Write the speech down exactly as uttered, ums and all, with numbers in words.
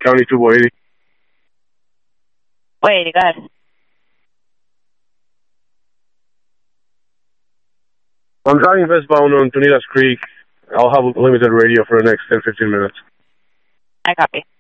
County two eighty. Wait, go ahead. I'm driving westbound on Tunitas Creek. I'll have limited radio for the next ten, fifteen minutes. I copy.